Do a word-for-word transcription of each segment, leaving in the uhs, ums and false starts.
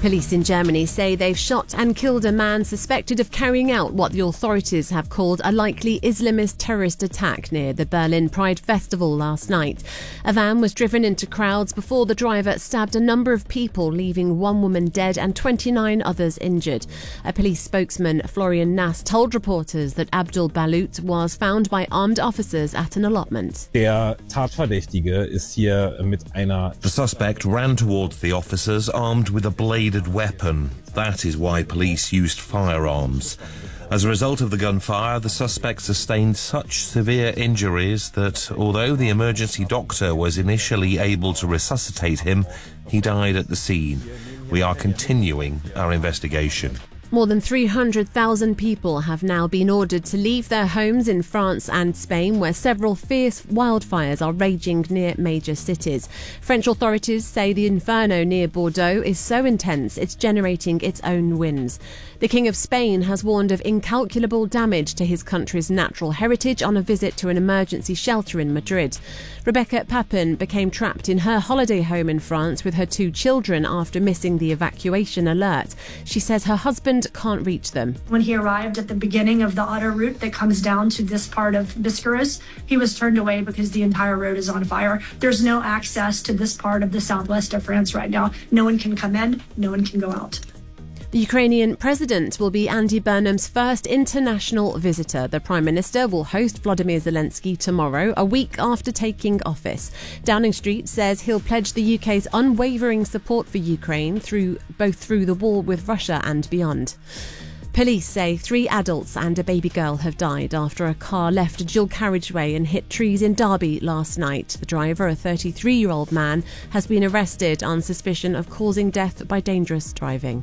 Police in Germany say they've shot and killed a man suspected of carrying out what the authorities have called a likely Islamist terrorist attack near the Berlin Pride Festival last night. A van was driven into crowds before the driver stabbed a number of people, leaving one woman dead and twenty-nine others injured. A police spokesman, Florian Nass, told reporters that Abdul Balut was found by armed officers at an allotment. Der Tatverdächtige ist hier mit einer... The suspect ran towards the officers armed with a bladed weapon. That is why police used firearms. As a result of the gunfire, the suspect sustained such severe injuries that, although the emergency doctor was initially able to resuscitate him, he died at the scene. We are continuing our investigation. More than three hundred thousand people have now been ordered to leave their homes in France and Spain, where several fierce wildfires are raging near major cities. French authorities say the inferno near Bordeaux is so intense it's generating its own winds. The King of Spain has warned of incalculable damage to his country's natural heritage on a visit to an emergency shelter in Madrid. Rebecca Papin became trapped in her holiday home in France with her two children after missing the evacuation alert. She says her husband can't reach them. When he arrived at the beginning of the auto route that comes down to this part of Biscarrosse, he was turned away because the entire road is on fire. There's no access to this part of the southwest of France right now. No one can come in, no one can go out. The Ukrainian president will be Andy Burnham's first international visitor. The Prime Minister will host Volodymyr Zelensky tomorrow, a week after taking office. Downing Street says he'll pledge the U K's unwavering support for Ukraine through both through the war with Russia and beyond. Police say three adults and a baby girl have died after a car left a dual carriageway and hit trees in Derby last night. The driver, a thirty-three-year-old man, has been arrested on suspicion of causing death by dangerous driving.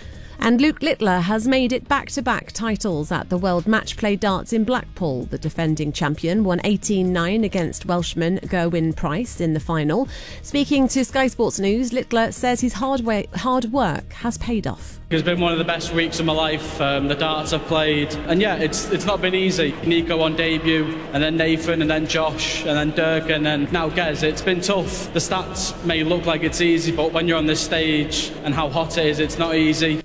And Luke Littler has made it back-to-back titles at the World Match Play Darts in Blackpool. The defending champion won eighteen nine against Welshman Gerwyn Price in the final. Speaking to Sky Sports News, Littler says his hard, way, hard work has paid off. It's been one of the best weeks of my life, um, the darts I've played. And yeah, it's it's not been easy. Nico on debut, and then Nathan, and then Josh, and then Dirk, and then now Gez. It's been tough. The stats may look like it's easy, but when you're on this stage and how hot it is, it's not easy.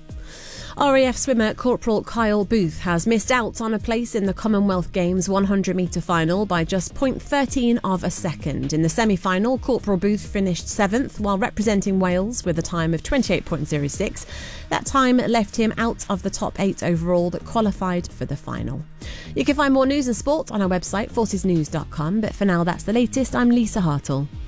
R A F swimmer Corporal Kyle Booth has missed out on a place in the Commonwealth Games one hundred metre final by just zero point one three of a second. In the semi-final, Corporal Booth finished seventh while representing Wales with a time of twenty-eight point oh six. That time left him out of the top eight overall that qualified for the final. You can find more news and sport on our website, forces news dot com, but for now that's the latest. I'm Lisa Hartle.